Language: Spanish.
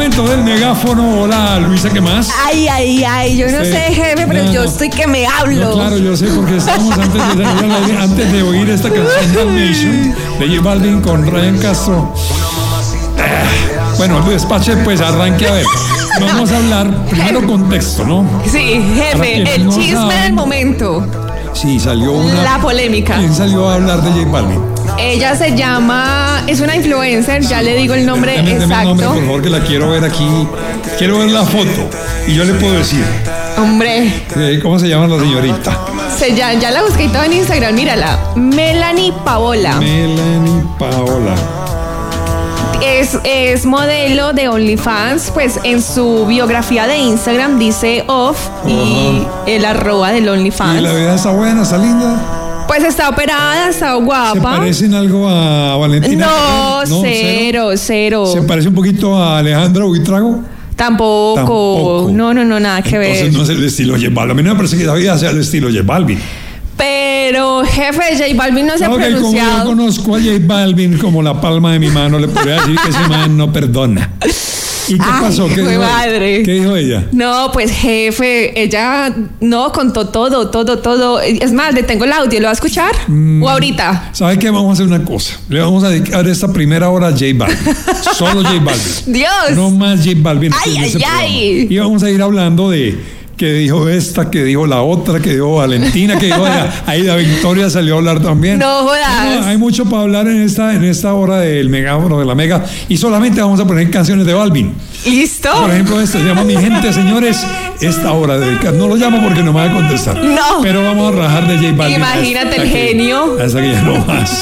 momento del megáfono. Hola, Luisa, ¿qué más? Ay, yo no sé, jefe, pero yo estoy que me hablo. No, claro, yo sé, porque estamos antes de oír esta canción Dalmatian de J Balvin con Ryan Castro. Bueno, el despache, pues arranque a ver. Vamos a hablar primero contexto, ¿no? Sí, jefe, el chisme del momento. Sí, salió la polémica. ¿Quién salió a hablar de J Balvin? Ella se llama, es una influencer, ya le digo el nombre Deme exacto. el nombre, por favor, que la quiero ver aquí. Quiero ver la foto y yo le puedo decir. Hombre. ¿Cómo se llama la señorita? Ya la busqué y todo en Instagram, mírala. Melanie Paola. Melanie Paola. Es modelo de OnlyFans, pues en su biografía de Instagram dice off y el @ del OnlyFans. ¿Y la vida está buena, está linda? Pues está operada, está guapa. ¿Se parecen algo a Valentina? No, cero. ¿Se parece un poquito a Alejandra Buitrago? Tampoco. No, nada que ver. Entonces no es el estilo J Balvin. A mí me parece que David sea el estilo J Balvin. Pero, jefe, J Balvin no se ha pronunciado. Como yo conozco a J Balvin como la palma de mi mano, le podría decir que ese man no perdona. ¿Y qué pasó? ¿Qué dijo ella? No, pues jefe, ella no contó todo. Es más, le tengo el audio, ¿lo va a escuchar? ¿O ahorita? ¿Sabe qué? Vamos a hacer una cosa. Le vamos a dedicar esta primera hora a J Balvin. Solo J Balvin. Dios. No más J Balvin. Ay. Y vamos a ir hablando de que dijo esta, que dijo la otra, que dijo Valentina, que dijo Aida Victoria salió a hablar también. No jodas. No, hay mucho para hablar en esta hora del megáfono de la mega y solamente vamos a poner canciones de Balvin. ¿Listo? Por ejemplo, esta se llama Mi Gente, señores. Esta hora dedicada. No lo llamo porque no me va a contestar. No. Pero vamos a rajar de J Balvin. Imagínate el genio. Hasta que ya no más.